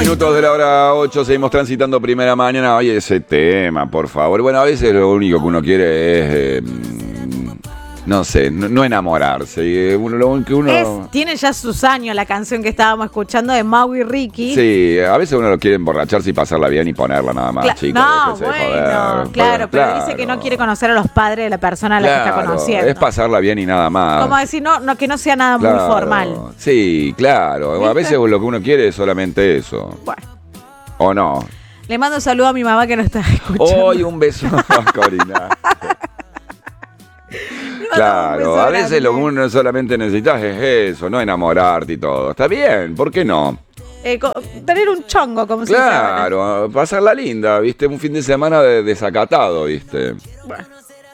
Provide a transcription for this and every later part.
minutos de la hora 8, seguimos transitando primera mañana. Oye, ese tema, por favor. Bueno, a veces lo único que uno quiere es, no sé, no enamorarse. Tiene ya sus años la canción que estábamos escuchando de Mau y Ricky. Sí, a veces uno lo quiere emborracharse y pasarla bien y ponerla nada más, chicos. No, bueno, claro, pero dice que no quiere conocer a los padres de la persona a la que está conociendo. Es pasarla bien y nada más. Como decir, que no sea nada muy formal. Sí, claro. ¿Viste? A veces lo que uno quiere es solamente eso. Bueno. ¿O no? Le mando un saludo a mi mamá que no está escuchando. Hoy un beso a Corina. Claro, a veces lo que uno solamente necesita es eso, no enamorarte y todo. Está bien, ¿por qué no? Tener un chongo, como se dice. Claro, pasarla linda, ¿viste? Un fin de semana de desacatado, ¿viste? Bueno.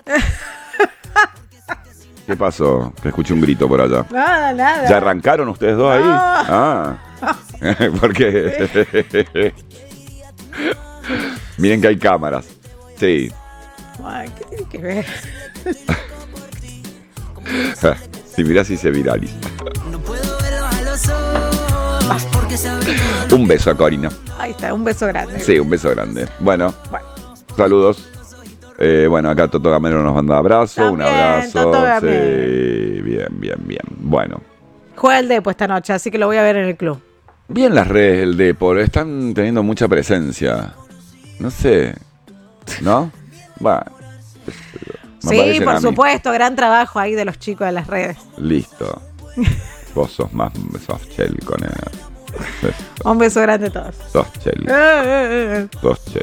¿Qué pasó? Que escuché un grito por allá. Nada. ¿Ya arrancaron ustedes dos ahí? Ah. ¿Por qué? Miren que hay cámaras. Sí. Ay, ¿qué tiene que ver? Si mirás si se viraliza. Un beso a Corina. Ahí está, un beso grande. Sí, un beso grande. Bueno. Saludos. Bueno, acá Toto Gamero nos manda abrazo. También, un abrazo. Toto Sí, bien. Bueno. Juega el Depo esta noche, así que lo voy a ver en el club. Bien las redes del Depo, están teniendo mucha presencia. No sé. ¿No? Bueno. Sí, por supuesto, gran trabajo ahí de los chicos de las redes. Listo. Vos sos más softshell con él. Un beso grande a todos. Softshell. Softshell.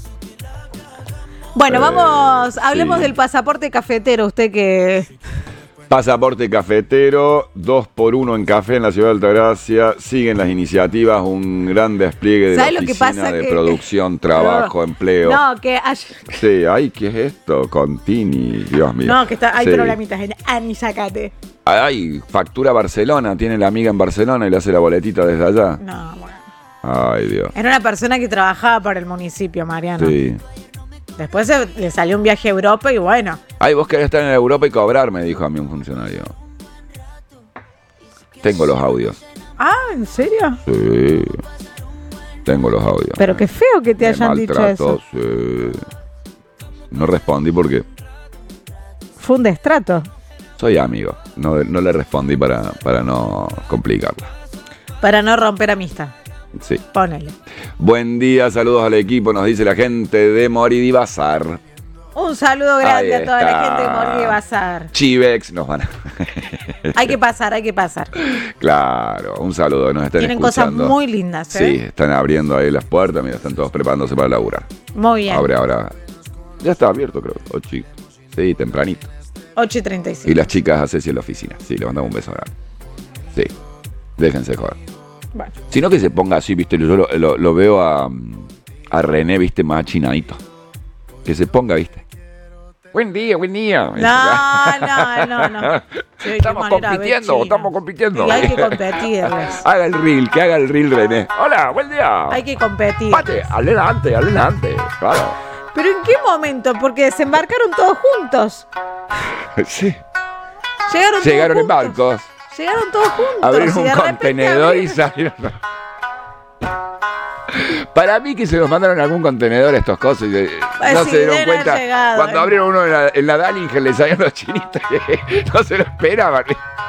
Bueno, hablemos del pasaporte cafetero, usted que... Pasaporte cafetero, 2x1 en café en la ciudad de Altagracia. Siguen las iniciativas, un gran despliegue de la oficina de producción, trabajo, empleo. No, que... Sí, ay, ¿qué es esto? Contini, Dios mío. No, que hay problemitas en Anisacate. Ay, factura Barcelona, tiene la amiga en Barcelona y le hace la boletita desde allá. No, bueno. Ay, Dios. Era una persona que trabajaba para el municipio, Mariano. Sí. Después le salió un viaje a Europa y bueno. Ay, vos querés estar en Europa y cobrar, me dijo a mí un funcionario. Tengo los audios. Ah, ¿en serio? Sí. Tengo los audios. Pero qué feo que te hayan dicho eso. Sí. No respondí porque... Fue un destrato. Soy amigo. No le respondí para no complicarla. Para no romper amistad. Sí. Ponele. Buen día, saludos al equipo, nos dice la gente de Moridibazar. Un saludo grande a toda la gente de Moridibazar. Chivex nos van a... Hay que pasar. Claro, un saludo, nos están Tienen escuchando. Cosas muy lindas, ¿eh? Sí, están abriendo ahí las puertas, mira, están todos preparándose para laburar. Muy bien. Abre ahora. Ya está abierto, creo. Sí, tempranito. 8:35. Y las chicas a Ceci en la oficina. Sí, le mandamos un beso grande. Sí, déjense joder. Bueno. Sino que se ponga así, viste, yo lo veo a René, viste, más chinadito. Que se ponga, viste. Buen día. No. Sí, estamos compitiendo. Y hay que competirles. Que haga el reel René. Hola, buen día. Hay que competir. Pate, adelante, claro. ¿Pero en qué momento? Porque desembarcaron todos juntos. Sí. Llegaron en barcos. Llegaron todos juntos. Abrieron un contenedor y salieron. Para mí que se los mandaron a algún contenedor estos cosas y no se dieron cuenta. Cuando abrieron uno en la Dallinger le salían los chinitos y no se lo esperaban.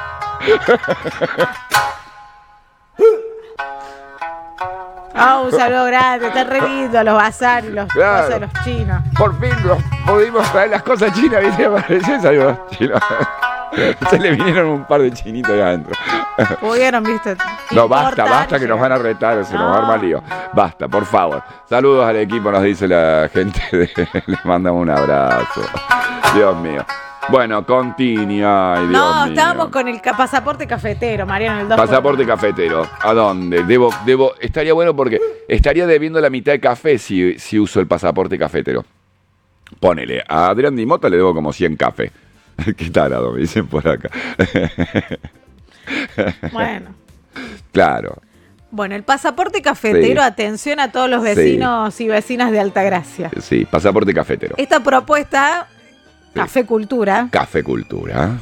Un saludo grande, está re lindo los bazar y los cosas de los chinos. Por fin pudimos traer las cosas chinas, ¿viste? Apareció, salió los chinos. Se le vinieron un par de chinitos ahí adentro. Pudieron, viste. No, basta, que nos van a retar, se nos va a armar lío. Basta, por favor. Saludos al equipo, nos dice la gente. Les mandamos un abrazo. Dios mío. Bueno, continúa. Ay, Dios mío. Estábamos con el pasaporte cafetero, Mariano, el 2. Pasaporte cafetero. ¿A dónde? Estaría bueno porque estaría debiendo la mitad de café si uso el pasaporte cafetero. Ponele, a Adrián Di Mota le debo como 100 café. Qué tarado, me dicen por acá. Bueno. Claro. Bueno, el pasaporte cafetero, atención a todos los vecinos y vecinas de Altagracia. Sí, pasaporte cafetero. Esta propuesta, Café Cultura. Café Cultura.